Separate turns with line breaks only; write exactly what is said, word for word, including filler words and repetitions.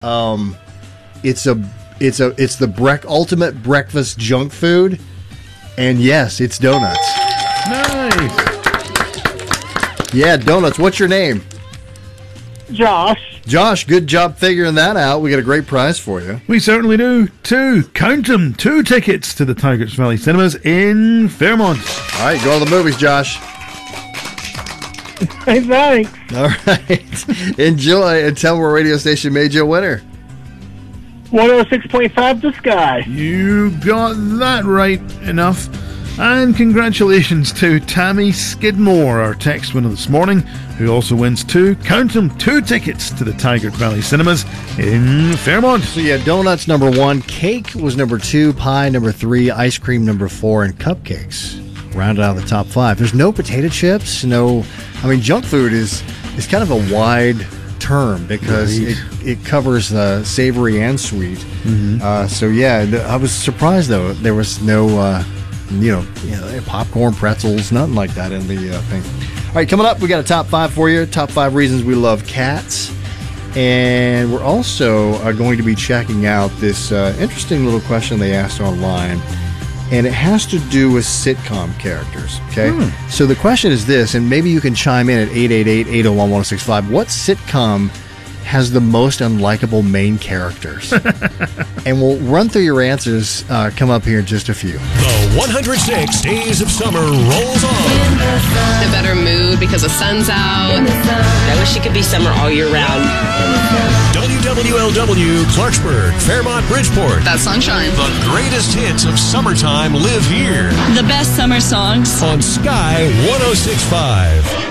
Um, it's a it's a it's the brec- ultimate breakfast junk food, and yes, it's donuts.
Nice.
Yeah, donuts. What's your name?
Josh.
Josh, good job figuring that out. We got a great prize for you.
We certainly do. Two, count them, two tickets to the Tigers Valley Cinemas in Fairmont.
All right, go to the movies, Josh.
Hey, thanks.
All right. Enjoy and tell me what radio station made you a winner.
one oh six point five The Sky.
You got that right enough. And congratulations to Tammy Skidmore, our text winner this morning, who also wins two, count them, two tickets to the Tigard Valley Cinemas in Fairmont.
So yeah, donuts number one, cake was number two, pie number three, ice cream number four, and cupcakes rounded out the top five. There's no potato chips, no... I mean, junk food is is kind of a wide term because
right.
it, it covers the savory and sweet.
Mm-hmm.
Uh, so yeah, I was surprised, though. There was no... Uh, You know, you know, popcorn, pretzels, nothing like that in the uh, thing. All right, coming up, we got a top five for you. Top five reasons we love cats. And we're also uh, going to be checking out this uh, interesting little question they asked online. And it has to do with sitcom characters, okay?
Hmm.
So the question is this, and maybe you can chime in at eight eight eight, eight oh one, one oh six five. What sitcom has the most unlikable main characters? And we'll run through your answers, uh, come up here in just a few.
The one hundred six Days of Summer rolls on.
A better mood because the sun's out.
I wish it could be summer all year round.
W W L W, Clarksburg, Fairmont, Bridgeport.
That sunshine.
The greatest hits of summertime live here
The best summer songs
on Sky one oh six point five.